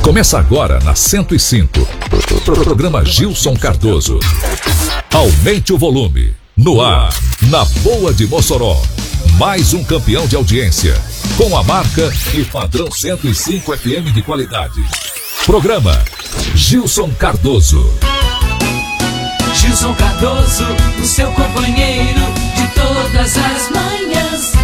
Começa agora na 105. Programa Gilson Cardoso. Aumente o volume. No ar, na Boa de Mossoró. Mais um campeão de audiência. Com a marca e padrão 105 FM de qualidade. Programa Gilson Cardoso. Gilson Cardoso, o seu companheiro de todas as manhãs.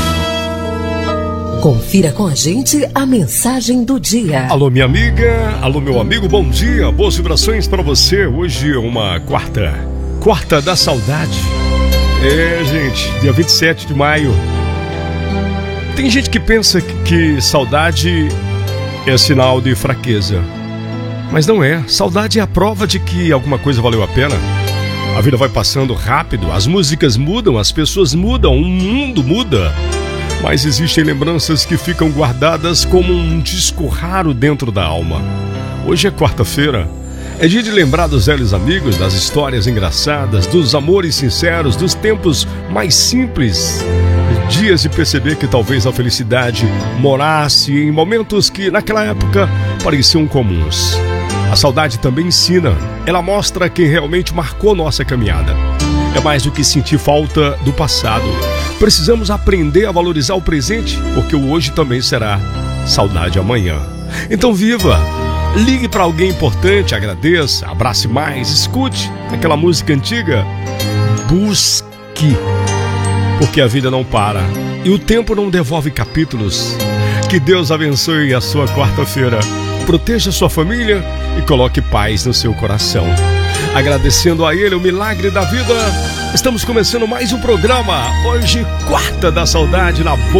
Confira com a gente a mensagem do dia. Alô, minha amiga, alô, meu amigo, bom dia, boas vibrações para você. Hoje é uma quarta da saudade. Gente, dia 27 de maio. Tem gente que pensa que saudade é sinal de fraqueza. Mas não é. Saudade é a prova de que alguma coisa valeu a pena. A vida vai passando rápido, as músicas mudam, as pessoas mudam, o mundo muda. Mas existem lembranças que ficam guardadas como um disco raro dentro da alma. Hoje é quarta-feira. É dia de lembrar dos velhos amigos, das histórias engraçadas, dos amores sinceros, dos tempos mais simples. Dias de perceber que talvez a felicidade morasse em momentos que naquela época pareciam comuns. A saudade também ensina. Ela mostra quem realmente marcou nossa caminhada. É mais do que sentir falta do passado. Precisamos aprender a valorizar o presente, porque o hoje também será saudade amanhã. Então viva! Ligue para alguém importante, agradeça, abrace mais, escute aquela música antiga. Busque, porque a vida não para e o tempo não devolve capítulos. Que Deus abençoe a sua quarta-feira. Proteja sua família e coloque paz no seu coração. Agradecendo a Ele o milagre da vida, estamos começando mais um programa. Hoje, quarta da saudade na Boa.